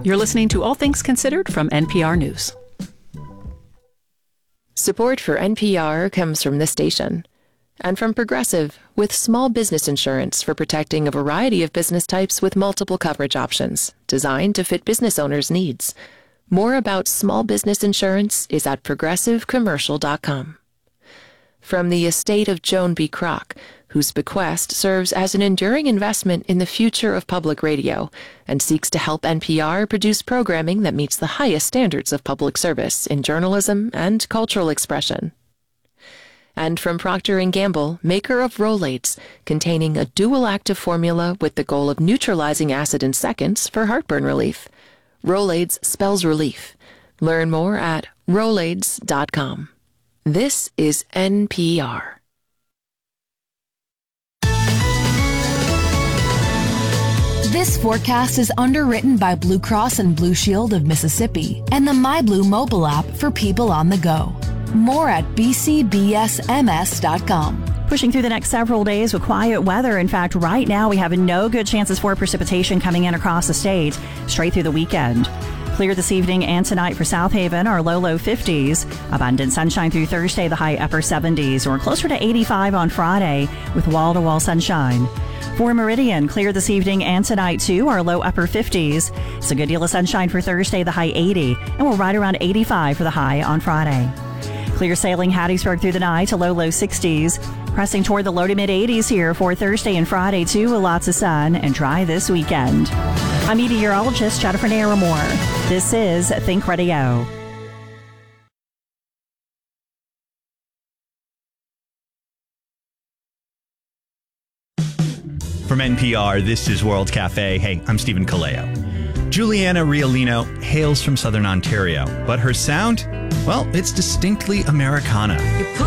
You're listening to All Things Considered from NPR News. Support for NPR comes from this station and from Progressive, with small business insurance for protecting a variety of business types with multiple coverage options designed to fit business owners' needs. More about small business insurance is at progressivecommercial.com. From the estate of Joan B. Kroc, whose bequest serves as an enduring investment in the future of public radio and seeks to help NPR produce programming that meets the highest standards of public service in journalism and cultural expression. And from Procter & Gamble, maker of Rolaids, containing a dual active formula with the goal of neutralizing acid in seconds for heartburn relief. Rolaids spells relief. Learn more at Rolaids.com. This is NPR. This forecast is underwritten by Blue Cross and Blue Shield of Mississippi and the MyBlue mobile app for people on the go. More at bcbsms.com. Pushing through the next several days with quiet weather. In fact, right now we have no good chances for precipitation coming in across the state straight through the weekend. Clear this evening and tonight for South Haven, our low 50s. Abundant sunshine through Thursday, the high upper 70s. We're closer to 85 on Friday with wall-to-wall sunshine. For Meridian, clear this evening and tonight too, our low upper 50s. It's a good deal of sunshine for Thursday, the high 80. And we're right around 85 for the high on Friday. Clear sailing Hattiesburg through the night to low 60s. Pressing toward the low to mid 80s here for Thursday and Friday too, with lots of sun and dry this weekend. I'm meteorologist Jennifer Naramore. This is Think Radio. From NPR, this is World Cafe. Hey, I'm Stephen Kaleo. Juliana Riolino hails from Southern Ontario, but her sound, well, it's distinctly Americana.